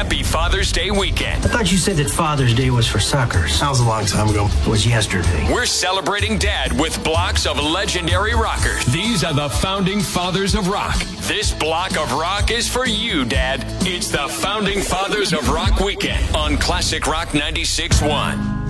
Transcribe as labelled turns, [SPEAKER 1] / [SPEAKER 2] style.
[SPEAKER 1] happy Father's Day weekend.
[SPEAKER 2] I thought you said that Father's Day was for suckers.
[SPEAKER 3] That was a long time ago.
[SPEAKER 2] It was yesterday.
[SPEAKER 1] We're celebrating Dad with blocks of legendary rockers. These are the founding fathers of rock. This block of rock is for you, Dad. It's the Founding Fathers of Rock weekend on Classic Rock 96.1.